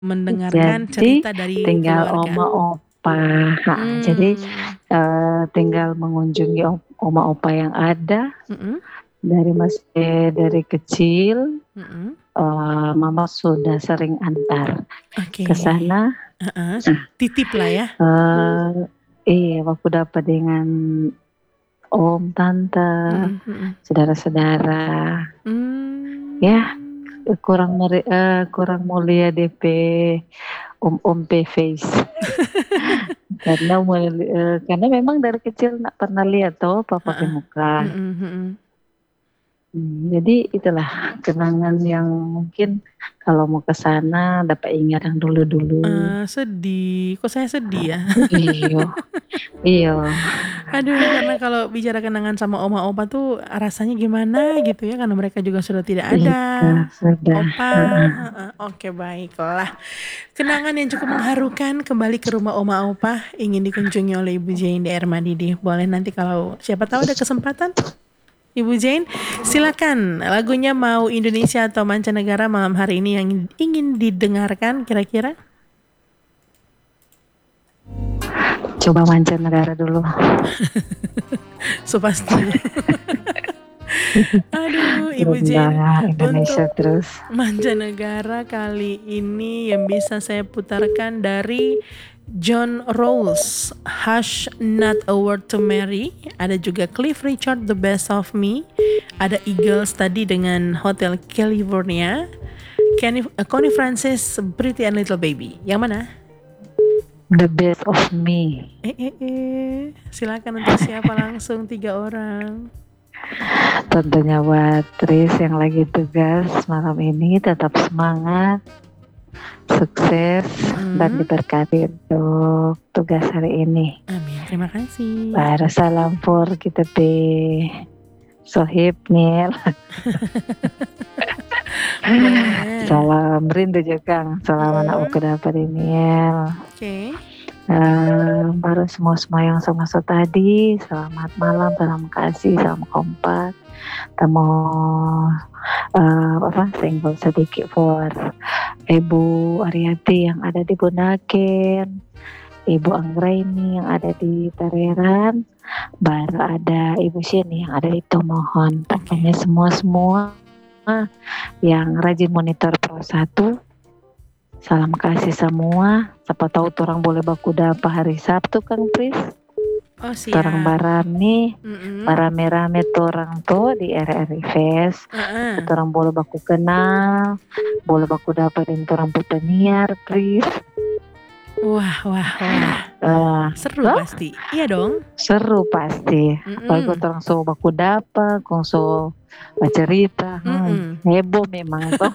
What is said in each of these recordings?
mendengarkan Jadi cerita dari tinggal keluarga. oma opa, jadi tinggal mengunjungi oma opa yang ada Mhm. dari kecil. Mhm. Mama sudah sering antar Oke. ke sana. Heeh. Titip lah ya. Iya, waktu dapat dengan om, tante, Mhm, mhm. saudara-saudara. Ya, kurang mulia DP om face. Karena memang dari kecil nggak pernah lihat toh papa Heeh. muka. Mhm, mhm. Jadi itulah kenangan yang mungkin kalau mau ke sana dapat ingat yang dulu-dulu. Sedih. Kok saya sedih ya? Iya. Iya. Aduh, karena kalau bicara kenangan sama oma opa tuh rasanya gimana gitu ya, karena mereka juga sudah tidak ada. Iya, sudah. Opa, oke baiklah. Kenangan yang cukup mengharukan kembali ke rumah oma opa ingin dikunjungi oleh Ibu Jane di Air Madidi. Boleh nanti kalau siapa tahu ada kesempatan. Ibu Jane, silakan lagunya mau Indonesia atau mancanegara malam hari ini yang ingin didengarkan kira-kira? Coba mancanegara dulu. So pasti. Aduh, Ibu Jane, Indonesia untuk terus. mancanegara kali ini yang bisa saya putarkan dari John Rawls, Hush Not a Word to Mary. Ada juga Cliff Richard, The Best of Me. Ada Eagles tadi dengan Hotel California. Connie Francis, Pretty and Little Baby. Yang mana? The Best of Me. Silakan untuk siapa langsung 3 orang. Tentunya buat Tris yang lagi tugas malam ini, tetap semangat, sukses, dan diberkati untuk tugas hari ini. Amin, terima kasih. Salam for kita Sohib Nil. Salam rindu juga, salam anak aku dapat Nil. Oke. Baru semua yang sama tadi, selamat malam, salam kasih, salam kompak. Temu single sedikit for Ibu Ariati yang ada di Bunaken, Ibu Anggraini yang ada di Tareran, baru ada Ibu Sheni yang ada di Tomohon. Pokoknya semua yang rajin monitor Pro 1, salam kasih semua. Siapa tahu orang boleh baku dapa hari Sabtu Kang Pris. Oh siap. Orang barami, rame-rame orang tuh di RRI Fest. Orang boleh baku kenal, boleh baku dapatin orang penyiar Pris. Wah. Seru pasti. Iya dong. Seru pasti. Apalagi orang so baku dapat, kong so cerita, heboh memang toh.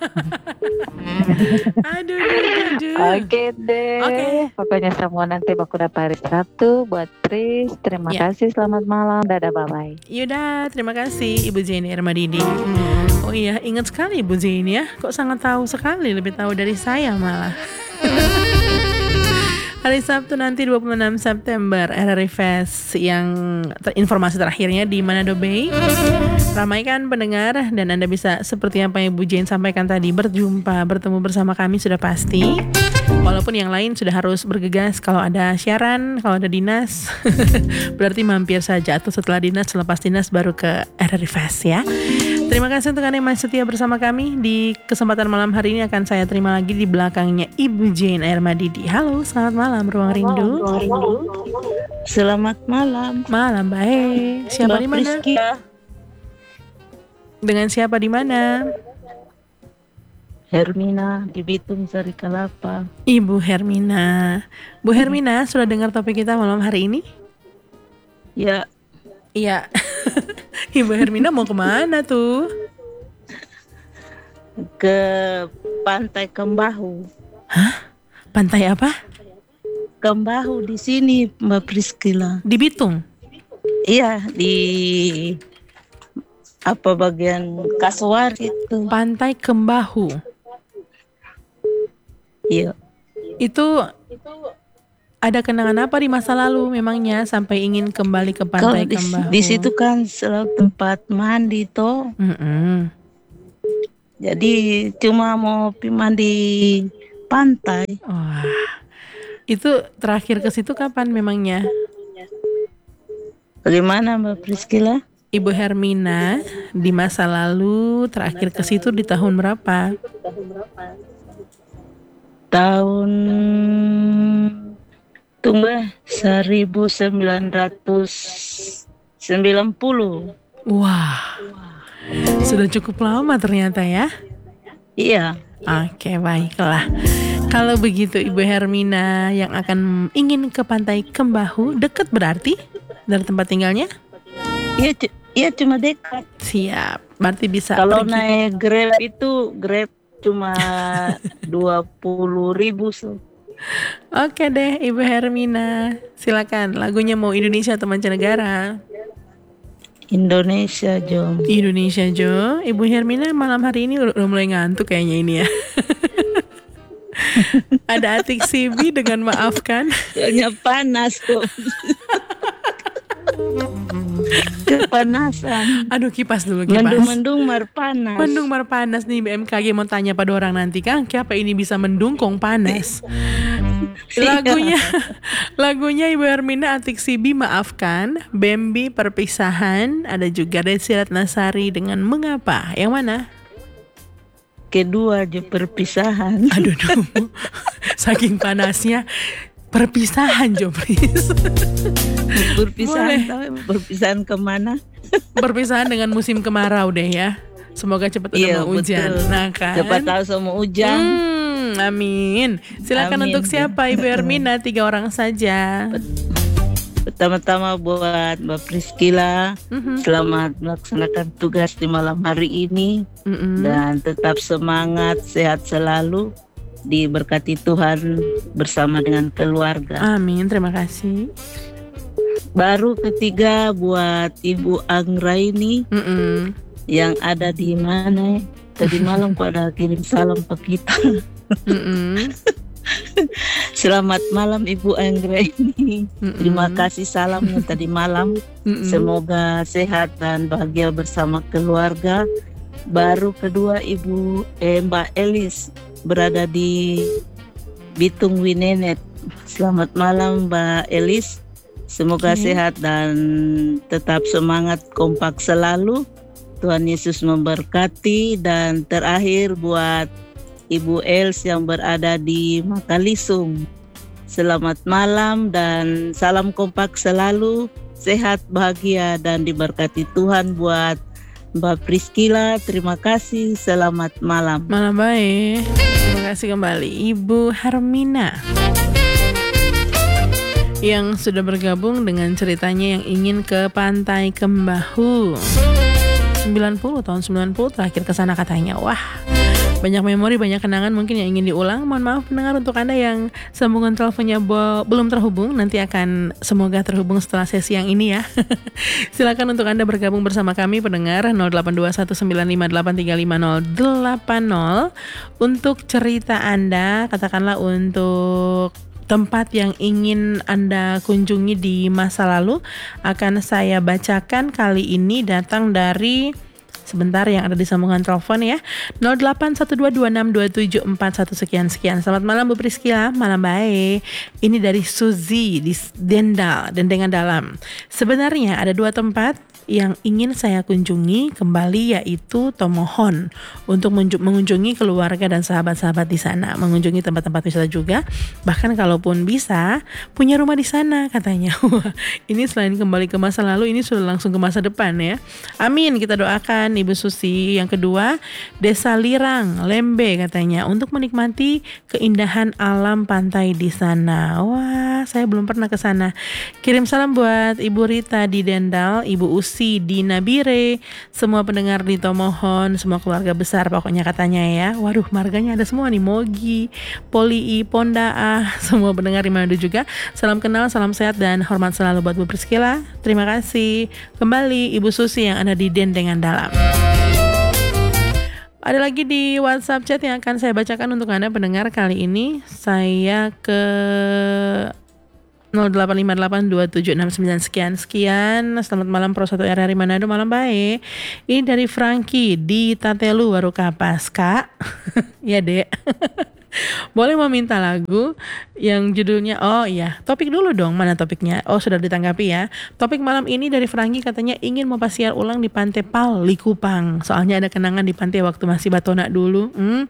Aduh. Oke deh. Pokoknya semua nanti baku dapat hari Sabtu buat Pris. Terima kasih, selamat malam, dadah, bye-bye. Yaudah, terima kasih Ibu Zaini Ermadidi. Oh iya, ingat sekali Ibu Zaini ya. Kok sangat tahu sekali, lebih tahu dari saya malah. Hari Sabtu nanti 26 September RRI Fest yang informasi terakhirnya di Manado Bay. Ramaikan pendengar dan Anda bisa seperti apa yang Ibu Jane sampaikan tadi, bertemu bersama kami sudah pasti. Walaupun yang lain sudah harus bergegas, kalau ada siaran, kalau ada dinas berarti mampir saja, atau setelah dinas, selepas dinas baru ke RRI Fest ya. Terima kasih untuk Anda yang masih setia bersama kami. Di kesempatan malam hari ini akan saya terima lagi di belakangnya Ibu Jane Ermadidi. Halo, selamat malam Ruang Rindu. Selamat malam. Malam baik. Siapa di mana? Dengan siapa di mana? Hermina di Bitung Sari Kelapa. Ibu Hermina. Bu Hermina, sudah dengar topik kita malam hari ini? Ya. Iya. Ibu Hermina mau kemana tuh? Ke Pantai Kembahu. Hah? Pantai apa? Kembahu di sini, Mbak Priscilla. Di Bitung? Iya, di bagian Kasuar itu. Pantai Kembahu. Iya. Itu ada kenangan apa di masa lalu memangnya sampai ingin kembali ke Pantai Kembahu? Di situ kan selalu tempat mandi toh. Mm-mm. Jadi cuma mau mandi pantai. Wah, itu terakhir ke situ kapan memangnya? Bagaimana Mbak Priscila? Ibu Hermina di masa lalu terakhir ke situ di tahun berapa? Tahun tunggu 1990. Wah, sudah cukup lama ternyata ya. Iya. Oke, baiklah. Kalau begitu Ibu Hermina yang akan ingin ke Pantai Kembahu, dekat berarti dari tempat tinggalnya? Iya cuma dekat. Siap, berarti bisa Kalau pergi. naik Grab cuma 20.000. Oke deh Ibu Hermina, silakan lagunya mau Indonesia atau mancanegara? Indonesia, Jom. Indonesia Jo. Ibu Hermina malam hari ini udah mulai ngantuk kayaknya ini ya. Ada Atik Sibi dengan Maafkan. Soalnya panas kok. Kepanasan. Aduh, kipas dulu, kipas. Mendung-mendung mar panas. Mendung mar panas nih, BMKG mau tanya pada orang nanti kan, kenapa ini bisa mendung kong panas? Lagunya Ibu Hermina Atik Sibi Maafkan, Bambi Perpisahan, ada juga Desi Ratnasari dengan Mengapa. Yang mana? Kedua aja perpisahan. Aduh, saking panasnya perpisahan Jo, please. Perpisahan, Boleh. tahu perpisahan kemana? Perpisahan dengan musim kemarau deh ya. Semoga cepat udah mau hujan. betul. Nah kan. Cepat tahu sama hujan. Amin. Silakan Amin. untuk siapa Ibu Hermina? 3 orang saja. Pertama-tama buat Mbak Priscila, Mhm. selamat melaksanakan tugas di malam hari ini Mm-mm. dan tetap semangat, sehat selalu, diberkati Tuhan bersama dengan keluarga. Amin. Terima kasih. Baru ketiga buat Ibu Anggraini Mm-mm. yang ada di mana? Tadi malam pada kirim salam ke kita. Mm-mm. Selamat malam Ibu Anggraini. Mm-mm. Terima kasih salamnya tadi malam. Mm-mm. Semoga sehat dan bahagia bersama keluarga. Baru kedua Mbak Elis berada di Bitung Winenet. Selamat malam Mbak Elis. Semoga Oke. sehat dan tetap semangat, kompak selalu. Tuhan Yesus memberkati. Dan terakhir buat Ibu Els yang berada di Makalisung. Selamat malam dan salam kompak selalu. Sehat, bahagia dan diberkati Tuhan buat Mbak Priscila. Terima kasih. Selamat malam. Malam baik. Terima kasih kembali Ibu Hermina yang sudah bergabung dengan ceritanya yang ingin ke Pantai Kembahu. tahun 90 terakhir ke sana katanya. Wah, banyak memori, banyak kenangan mungkin yang ingin diulang. Mohon maaf pendengar untuk Anda yang sambungan teleponnya belum terhubung, nanti akan semoga terhubung setelah sesi yang ini ya. Silakan untuk Anda bergabung bersama kami pendengar 082195835080 untuk cerita Anda, katakanlah untuk tempat yang ingin Anda kunjungi di masa lalu akan saya bacakan. Kali ini datang dari sebentar yang ada di sambungan telepon ya, 0812262741 sekian. Selamat malam Bu Priscila. Malam baik. Ini dari Suzy di Dendengan Dalam. Sebenarnya ada 2 tempat yang ingin saya kunjungi kembali, yaitu Tomohon, untuk mengunjungi keluarga dan sahabat-sahabat di sana, mengunjungi tempat-tempat wisata juga, bahkan kalaupun bisa punya rumah di sana katanya. Wah, ini selain kembali ke masa lalu, ini sudah langsung ke masa depan ya. Amin, kita doakan Ibu Susi. Yang kedua, Desa Lirang, Lembe katanya, untuk menikmati keindahan alam pantai di sana. Wah, saya belum pernah ke sana. Kirim salam buat Ibu Rita di Dendal, Ibu Usi di Nabire, semua pendengar di Tomohon, semua keluarga besar pokoknya katanya ya. Waduh, marganya ada semua nih, Mogi, Poli, Ponda, semua pendengar di Manado juga. Salam kenal, salam sehat dan hormat selalu buat Bu Priscila. Terima kasih. Kembali Ibu Susi yang ada di Dendengan Dalam. Ada lagi di WhatsApp chat yang akan saya bacakan untuk Anda pendengar. Kali ini saya ke 08582769 sekian. Selamat malam Pro 1 RRI Manado, malam baik. Ini dari Frankie di Tatelu Waru Kapas, Kak. Ya Dek. Boleh meminta lagu yang judulnya, oh iya, topik dulu dong, mana topiknya? Oh, sudah ditanggapi ya. Topik malam ini dari Franky katanya ingin mempasiar ulang di Pantai Pal, Likupang. Soalnya ada kenangan di pantai waktu masih Batona dulu.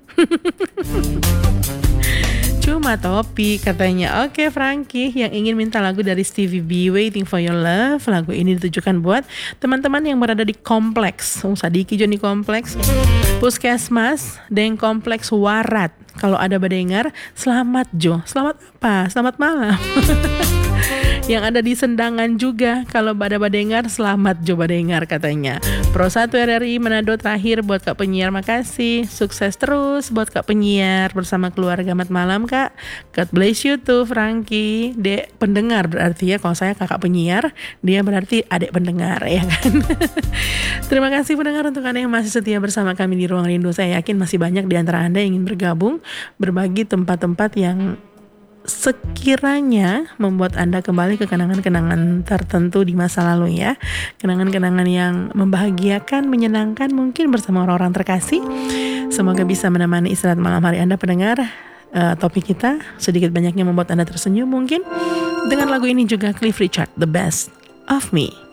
Cuma topik katanya. Oke Franky, yang ingin minta lagu dari Stevie B, Waiting for Your Love. Lagu ini ditujukan buat teman-teman yang berada di kompleks Sadiki Joni Kompleks, Puskesmas, dan Kompleks Warat. Kalau ada badengar, selamat Jo. Selamat apa? Selamat malam. Yang ada di Sendangan juga, kalau ada badengar, selamat Jo badengar katanya. Pro 1 RRI Manado terakhir buat Kak Penyiar, makasih. Sukses terus buat Kak Penyiar bersama keluarga. Selamat malam Kak. God bless you tuh Franky. Dek pendengar berarti ya, kalau saya kakak penyiar, dia berarti adik pendengar ya kan. Terima kasih pendengar untuk Anda yang masih setia bersama kami di Ruang Rindu. Saya yakin masih banyak di antara Anda yang ingin bergabung, berbagi tempat-tempat yang sekiranya membuat Anda kembali ke kenangan-kenangan tertentu di masa lalu ya. Kenangan-kenangan yang membahagiakan, menyenangkan, mungkin bersama orang-orang terkasih. Semoga bisa menemani istirahat malam hari Anda pendengar. Topik kita sedikit banyaknya membuat Anda tersenyum mungkin. Dengan lagu ini juga Cliff Richard, The Best of Me.